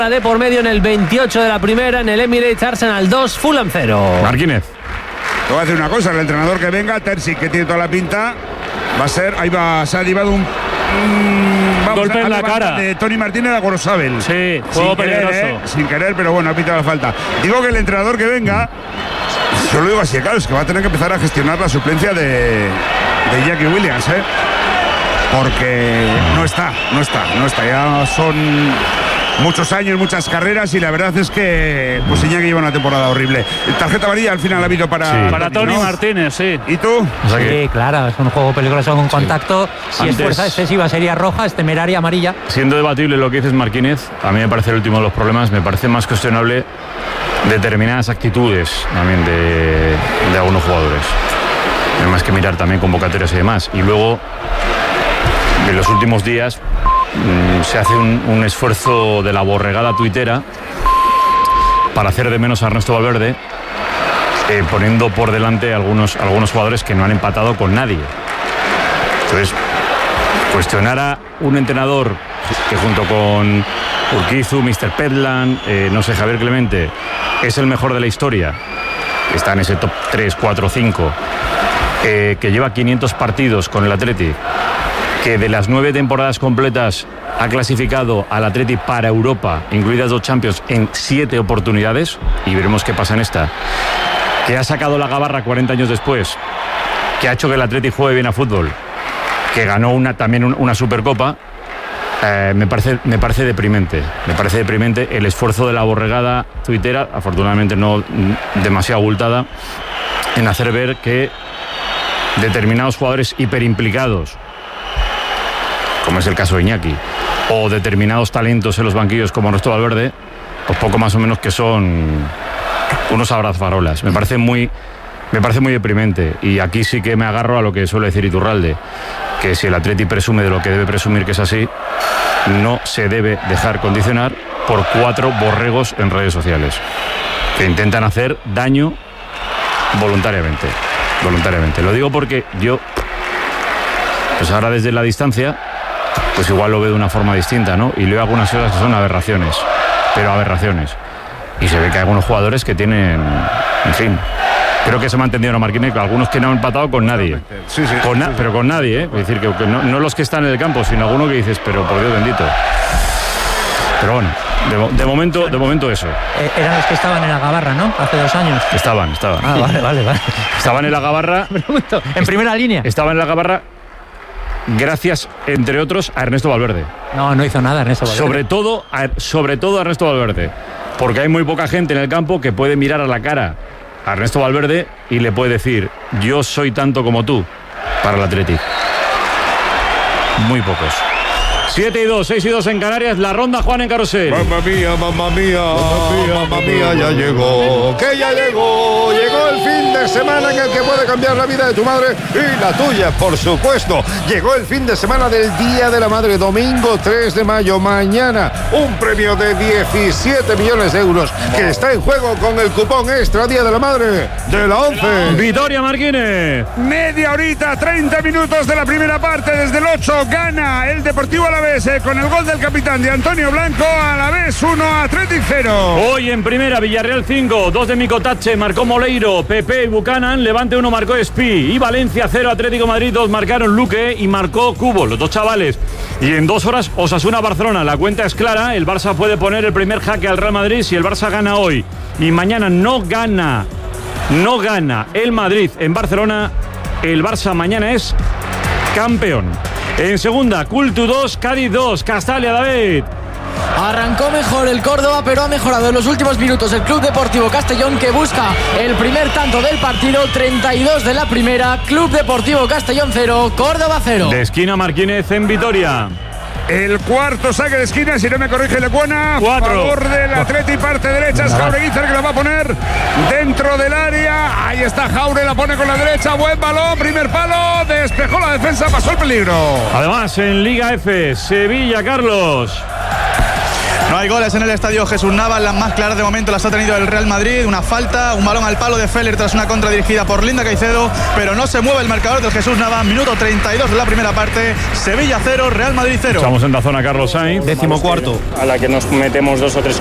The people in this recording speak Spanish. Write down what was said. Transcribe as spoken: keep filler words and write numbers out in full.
de por medio en el veintiocho de la primera, en el Emirates. Arsenal dos, Fulham cero. Martínez. Te voy a decir una cosa, el entrenador que venga, Terzic, que tiene toda la pinta, va a ser, ahí va, se ha llevado un, un vamos, golpe en la cara de Tony Martínez a Gorosabel. Sí, juego peligroso. Querer, ¿eh? Sin querer, pero bueno, ha pitado la falta. Digo que el entrenador que venga, yo lo digo así, claro, es que va a tener que empezar a gestionar la suplencia de, de Jackie Williams, ¿eh? Porque no está, no está, no está, ya son muchos años, muchas carreras, y la verdad es que pues Iñaki lleva una temporada horrible. Tarjeta amarilla al final ha habido para, sí. para, para Tony, ¿no? Martínez, sí. ¿Y tú? O sea que... Sí, claro, es un juego peligroso con contacto. Sí. Si Antes, es fuerza excesiva sería roja, es temeraria amarilla. Siendo debatible lo que dices, Martínez, a mí me parece el último de los problemas, me parece más cuestionable determinadas actitudes también de, de algunos jugadores. Hay más que mirar también convocatorias y demás. Y luego, en los últimos días, mmm, se hace un, un esfuerzo de la borregada tuitera para hacer de menos a Ernesto Valverde, eh, poniendo por delante a algunos, algunos jugadores que no han empatado con nadie. Entonces, cuestionar a un entrenador que junto con Urquizu, mister Pedland, eh, no sé, Javier Clemente, es el mejor de la historia, está en ese top tres, cuatro, cinco, eh, que lleva quinientos partidos con el Athletic, que de las nueve temporadas completas ha clasificado al Athletic para Europa, incluidas dos Champions, en siete oportunidades, y veremos qué pasa en esta, que ha sacado la gabarra cuarenta años después, que ha hecho que el Athletic juegue bien a fútbol, que ganó una, también una Supercopa. Eh, me parece, me parece deprimente, me parece deprimente el esfuerzo de la borregada tuitera, afortunadamente no demasiado abultada, en hacer ver que determinados jugadores hiperimplicados, como es el caso de Iñaki, o determinados talentos en los banquillos como Ernesto Valverde, pues poco más o menos que son unos abrazafarolas. Me parece muy, me parece muy deprimente, y aquí sí que me agarro a lo que suele decir Iturralde, que si el Atleti presume de lo que debe presumir que es así, no se debe dejar condicionar por cuatro borregos en redes sociales que intentan hacer daño voluntariamente. Voluntariamente. Lo digo porque yo, pues ahora desde la distancia, pues igual lo veo de una forma distinta, ¿no? Y leo algunas cosas que son aberraciones, pero aberraciones. Y se ve que hay algunos jugadores que tienen, en fin, creo que se me ha entendido, ¿no, Martínez? Algunos que no han empatado con nadie. Sí, sí, con na- sí, sí. Pero con nadie, ¿eh? Es decir, que, que no, no los que están en el campo, sino alguno que dices, pero por Dios bendito. Pero bueno, de, de momento de momento eso. Eh, eran los que estaban en la gabarra, ¿no? Hace dos años. Estaban, estaban. Ah, vale, vale, vale. Estaban en la gabarra. En primera línea. Estaban en la gabarra gracias, entre otros, a Ernesto Valverde. No, no hizo nada Ernesto Valverde. Sobre todo, a, sobre todo a Ernesto Valverde. Porque hay muy poca gente en el campo que puede mirar a la cara a Ernesto Valverde y le puede decir: yo soy tanto como tú para el Athletic. Muy pocos. siete y dos, seis y dos en Canarias, la ronda Juan en Carrusel. Mamma mía, mamma mía, mamma mía, ya llegó, que ya llegó, llegó el fin de semana en el que puede cambiar la vida de tu madre y la tuya, por supuesto. Llegó el fin de semana del Día de la Madre, domingo tres de mayo, mañana, un premio de diecisiete millones de euros que está en juego con el cupón extra Día de la Madre de la ONCE. Vitoria Martínez. Media horita, treinta minutos de la primera parte, desde el ocho gana el Deportivo Alavés eh, con el gol del capitán de Antonio Blanco. Alavés uno, Athletic cero. Hoy en primera, Villarreal cinco, dos de Micotache, marcó Moleiro, Pepe y Buchanan, Levante uno, marcó Espí, y Valencia cero, Atlético Madrid dos, marcaron Luque y marcó Cubo, los dos chavales. Y en dos horas, Osasuna-Barcelona, la cuenta es clara, el Barça puede poner el primer jaque al Real Madrid si el Barça gana hoy, y mañana no gana, no gana el Madrid en Barcelona, el Barça mañana es campeón. En segunda, Cultu dos, Cádiz dos, Castalia, David. Arrancó mejor el Córdoba, pero ha mejorado en los últimos minutos el Club Deportivo Castellón, que busca el primer tanto del partido. Treinta y dos de la primera, Club Deportivo Castellón cero, Córdoba cero. De esquina Martínez en Vitoria. El cuarto saque de esquina, si no me corrige Lecuona, Cuatro. favor del Atleti, parte derecha, es Jaure Guizar que la va a poner dentro del área. Ahí está Jaure, la pone con la derecha, buen balón, primer palo, despejó la defensa, pasó el peligro. Además, en Liga F, Sevilla, Carlos. No hay goles en el estadio Jesús Navas, las más claras de momento las ha tenido el Real Madrid, una falta, un balón al palo de Feller tras una contra dirigida por Linda Caicedo, pero no se mueve el marcador del Jesús Navas, minuto treinta y dos de la primera parte, Sevilla cero, Real Madrid cero. Estamos en la zona Carlos Sainz. Décimo cuarto. A la que nos metemos dos o tres